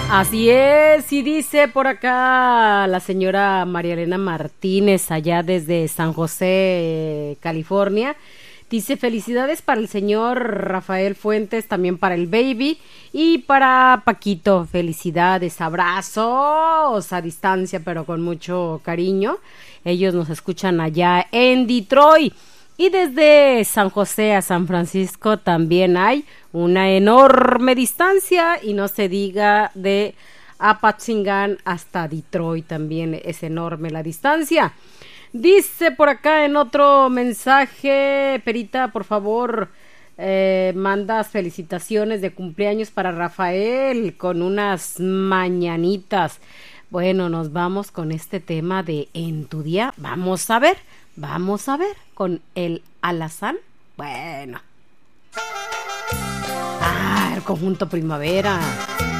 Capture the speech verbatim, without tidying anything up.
Así es, y dice por acá la señora María Elena Martínez, allá desde San José, California. Dice: felicidades para el señor Rafael Fuentes, también para el baby y para Paquito. Felicidades, abrazos a distancia, pero con mucho cariño. Ellos nos escuchan allá en Detroit. Y desde San José a San Francisco también hay una enorme distancia, y no se diga de Apatzingán hasta Detroit, también es enorme la distancia. Dice por acá en otro mensaje: Perita, por favor, eh, mandas felicitaciones de cumpleaños para Rafael con unas mañanitas. Bueno, nos vamos con este tema de En tu día. Vamos a ver, vamos a ver con el alazán. Bueno. Ah, el conjunto Primavera.